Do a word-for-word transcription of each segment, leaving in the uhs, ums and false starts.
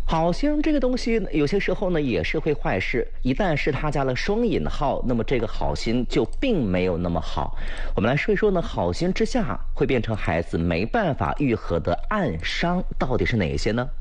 好心这个东西有些时候呢也是会坏事，一旦是他加了双引号，那么这个好心就并没有那么好。我们来说一说呢，好心之下会变成孩子没办法愈合的暗伤到底是哪些呢？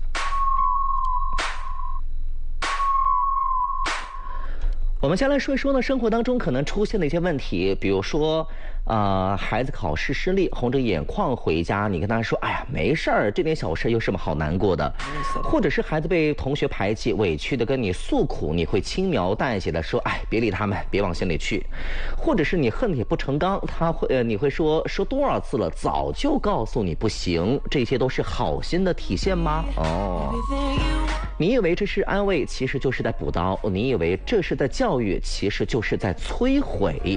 我们先来说一说呢，生活当中可能出现的一些问题，比如说，呃，孩子考试失利，红着眼眶回家，你跟他说，哎呀，没事儿，这点小事有什么好难过的？或者是孩子被同学排挤，委屈的跟你诉苦，你会轻描淡写的说，哎，别理他们，别往心里去。或者是你恨铁不成钢，他会，呃，你会说，说多少次了，早就告诉你不行，这些都是好心的体现吗？哦。你以为这是安慰，其实就是在补刀；你以为这是在教育，其实就是在摧毁。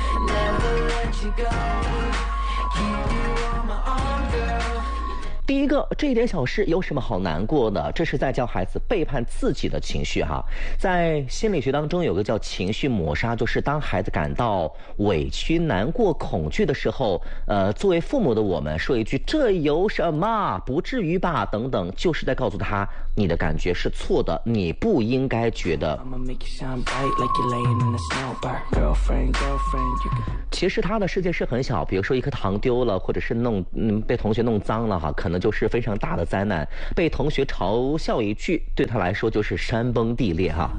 第一个，这一点小事有什么好难过的？这是在教孩子背叛自己的情绪哈。在心理学当中有个叫情绪抹杀，就是当孩子感到委屈、难过、恐惧的时候，呃，作为父母的我们说一句“这有什么？不至于吧”等等，就是在告诉他你的感觉是错的，你不应该觉得。其实他的世界是很小，比如说一颗糖丢了，或者是弄嗯被同学弄脏了哈，可能就是非常大的灾难。被同学嘲笑一句，对他来说就是山崩地裂哈。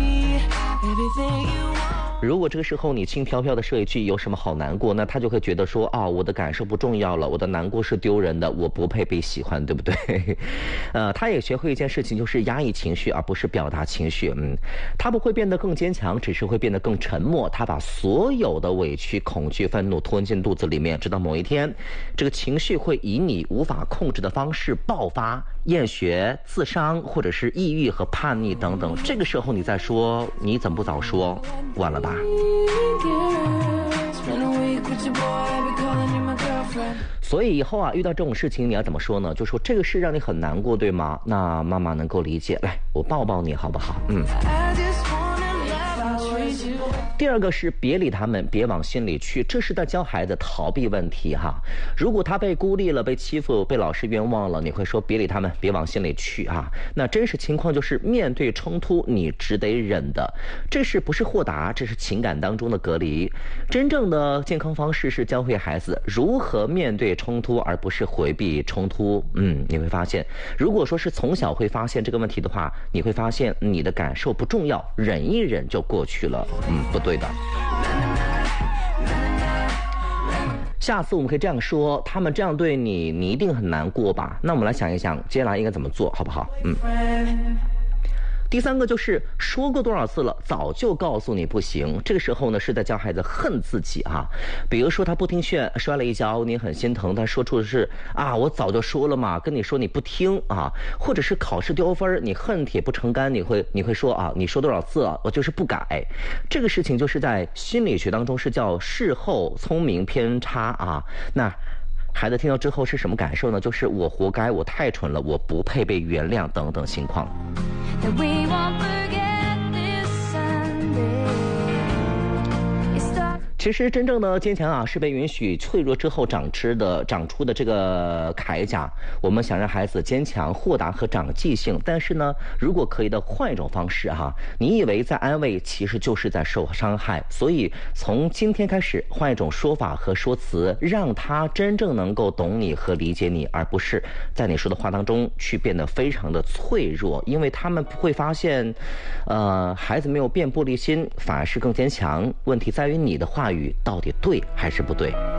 如果这个时候你轻飘飘的说一句有什么好难过，那他就会觉得说啊、哦，我的感受不重要了，我的难过是丢人的，我不配被喜欢，对不对？呃，他也学会一件事情，就是压抑情绪，而不是表达情绪。嗯，他不会变得更坚强，只是会变得更沉默。他把所有的委屈、恐惧、愤怒吞进肚子里面，直到某一天，这个情绪会以你无法控制的方式爆发，厌学、自伤，或者是抑郁和叛逆等等。这个时候你再说，你怎么不早说？晚了吧。所以以后啊，遇到这种事情你要怎么说呢？就说这个事让你很难过，对吗？那妈妈能够理解，来，我抱抱你好不好？嗯。第二个是别理他们，别往心里去，这是在教孩子逃避问题哈。如果他被孤立了、被欺负、被老师冤枉了，你会说别理他们，别往心里去啊。那真实情况就是面对冲突，你只得忍的，这是不是豁达？这是情感当中的隔离。真正的健康方式是教会孩子如何面对冲突，而不是回避冲突。嗯，你会发现，如果说是从小会发现这个问题的话，你会发现你的感受不重要，忍一忍就过去了。嗯，不对的。下次我们可以这样说，他们这样对你，你一定很难过吧？那我们来想一想，接下来应该怎么做，好不好？嗯。第三个就是说过多少次了，早就告诉你不行。这个时候呢，是在教孩子恨自己啊。比如说他不听劝，摔了一跤，你很心疼，但说出的是啊，我早就说了嘛，跟你说你不听啊。或者是考试丢分，你恨铁不成钢，你会你会说啊，你说多少次了，我就是不改。这个事情就是在心理学当中是叫事后聪明偏差啊。那孩子听到之后是什么感受呢？就是我活该，我太蠢了，我不配被原谅等等情况。其实真正的坚强啊，是被允许脆弱之后长出的长出的这个铠甲。我们想让孩子坚强、豁达和长记性，但是呢，如果可以的换一种方式哈，你以为在安慰，其实就是在受伤害。所以从今天开始，换一种说法和说辞，让他真正能够懂你和理解你，而不是在你说的话当中去变得非常的脆弱，因为他们会发现，呃，孩子没有变玻璃心，反而是更坚强。问题在于你的话语到底对还是不对？